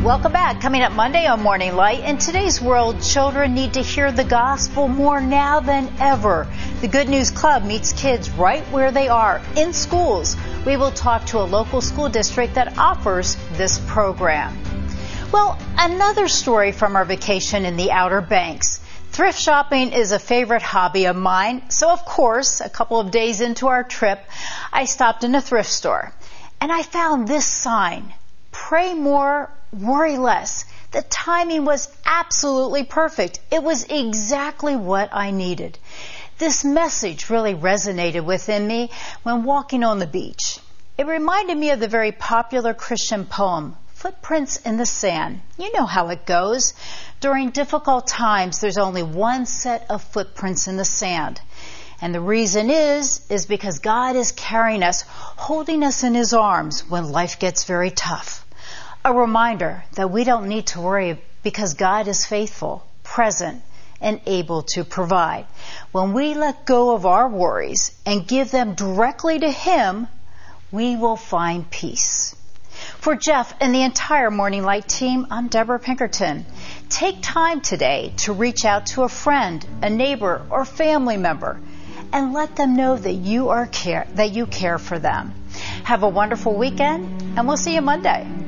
Welcome back. Coming up Monday on Morning Light. In today's world, children need to hear the gospel more now than ever. The Good News Club meets kids right where they are, in schools. We will talk to a local school district that offers this program. Well, another story from our vacation in the Outer Banks. Thrift shopping is a favorite hobby of mine, so of course, a couple of days into our trip, I stopped in a thrift store. And I found this sign, "Pray more, worry less." The timing was absolutely perfect. It was exactly what I needed. This message really resonated within me when walking on the beach. It reminded me of the very popular Christian poem, Footprints in the Sand. You know how it goes. During difficult times, there's only one set of footprints in the sand. And the reason is because God is carrying us, holding us in His arms when life gets very tough. A reminder that we don't need to worry because God is faithful, present, and able to provide. When we let go of our worries and give them directly to Him, we will find peace. For Jeff and the entire Morning Light team, I'm Deborah Pinkerton. Take time today to reach out to a friend, a neighbor, or family member and let them know that you care for them. Have a wonderful weekend, and we'll see you Monday.